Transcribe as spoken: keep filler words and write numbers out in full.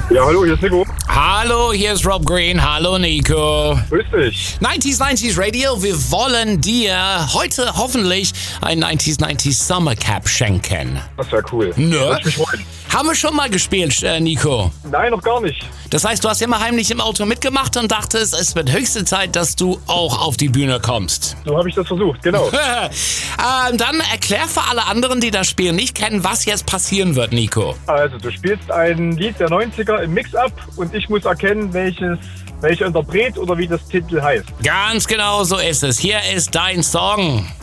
Ja, hallo, hier ist Nico. Hallo, hier ist Rob Green. Hallo, Nico. Grüß dich. neunzig neunzig Radio, wir wollen dir heute hoffentlich ein neunzig neunzig Summer Cap schenken. Das wäre cool. Ne? Lass mich freuen. Haben wir schon mal gespielt, äh, Nico? Nein, noch gar nicht. Das heißt, du hast immer heimlich im Auto mitgemacht und dachtest, es wird höchste Zeit, dass du auch auf die Bühne kommst. So habe ich das versucht, genau. ähm, dann erklär für alle anderen, die das Spiel nicht kennen, was jetzt passieren wird, Nico. Also, du spielst ein Lied der neunziger im Mix-Up und ich muss erkennen, welches, welcher Interpret oder wie das Titel heißt. Ganz genau so ist es. Hier ist dein Song.